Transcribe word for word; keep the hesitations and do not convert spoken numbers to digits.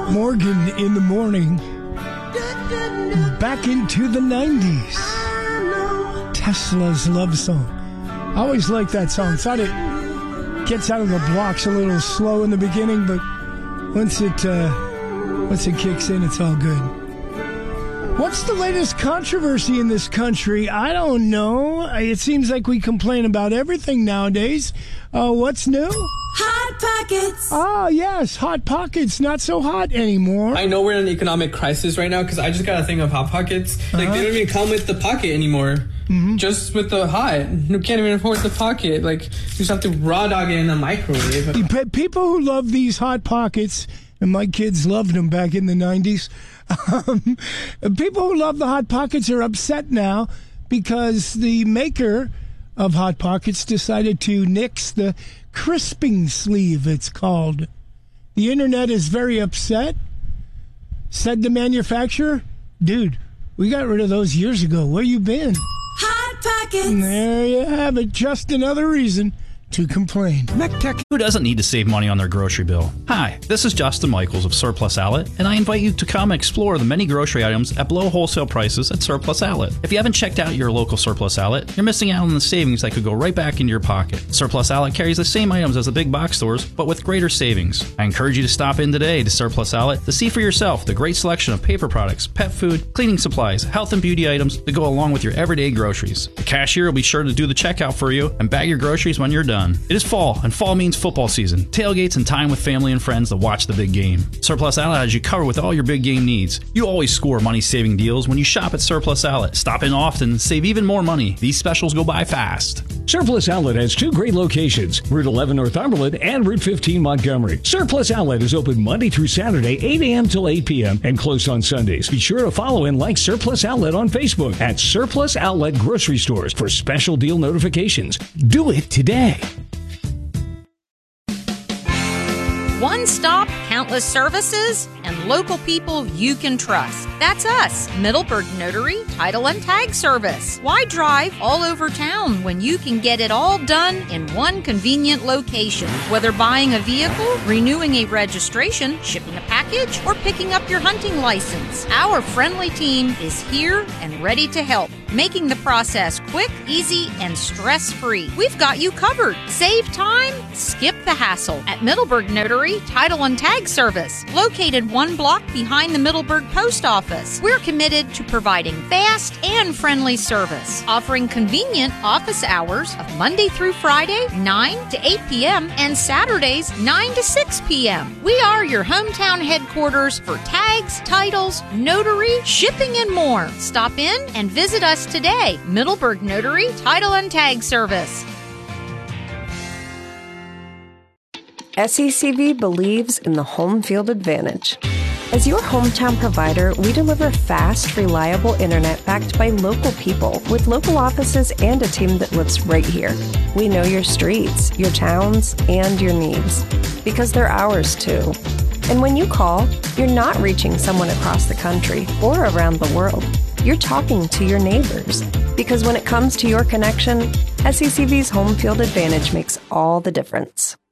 Morgan in the morning. Back into the nineties. Tesla's love song. I always like that song. Thought it gets out of the blocks a little slow in the beginning, but once it uh, once it kicks in, it's all good. What's the latest controversy in this country? I don't know. It seems like we complain about everything nowadays. Uh, what's new? Hot Pockets. Oh, yes. Hot Pockets. Not so hot anymore. I know we're in an economic crisis right now because I just got a thing of Hot Pockets. Like, uh-huh. They don't even come with the pocket anymore. Mm-hmm. Just with the hot. You can't even afford the pocket. Like, you just have to raw dog it in the microwave. People who love these Hot Pockets, and my kids loved them back in the nineties, um, people who love the Hot Pockets are upset now because the maker of Hot Pockets decided to nix the crisping sleeve, it's called. The internet is very upset. Said the manufacturer, dude, we got rid of those years ago. Where you been? Hot Pockets. And there you have it. Just another reason to complain. MecTech. Who doesn't need to save money on their grocery bill? Hi, this is Justin Michaels of Surplus Outlet, and I invite you to come explore the many grocery items at below wholesale prices at Surplus Outlet. If you haven't checked out your local Surplus Outlet, you're missing out on the savings that could go right back into your pocket. Surplus Outlet carries the same items as the big box stores, but with greater savings. I encourage you to stop in today to Surplus Outlet to see for yourself the great selection of paper products, pet food, cleaning supplies, health and beauty items that go along with your everyday groceries. The cashier will be sure to do the checkout for you and bag your groceries when you're done. It is fall, and fall means football season, tailgates, and time with family and friends to watch the big game. Surplus Outlet has you covered with all your big game needs. You always score money-saving deals when you shop at Surplus Outlet. Stop in often and save even more money. These specials go by fast. Surplus Outlet has two great locations, Route eleven Northumberland and Route fifteen Montgomery. Surplus Outlet is open Monday through Saturday, eight a.m. till eight p.m. and closed on Sundays. Be sure to follow and like Surplus Outlet on Facebook at Surplus Outlet Grocery Stores for special deal notifications. Do it today. One stop, countless services, and local people you can trust. That's us, Middleburg Notary, Title and Tag Service. Why drive all over town when you can get it all done in one convenient location? Whether buying a vehicle, renewing a registration, shipping a package, or picking up your hunting license, our friendly team is here and ready to help, making the process quick, easy, and stress-free. We've got you covered. Save time, skip the hassle at Middleburg Notary, Title and Tag Service, located one block behind the Middleburg Post Office. We're committed to providing fast and friendly service, offering convenient office hours of Monday through Friday, nine to eight p.m., and Saturdays, nine to six p.m. We are your hometown headquarters for tags, titles, notary, shipping, and more. Stop in and visit us today. Middleburg Notary, Title and Tag Service. S E C V believes in the home field advantage. As your hometown provider, we deliver fast, reliable internet backed by local people with local offices and a team that lives right here. We know your streets, your towns, and your needs because they're ours too. And when you call, you're not reaching someone across the country or around the world. You're talking to your neighbors because when it comes to your connection, S E C V's home field advantage makes all the difference.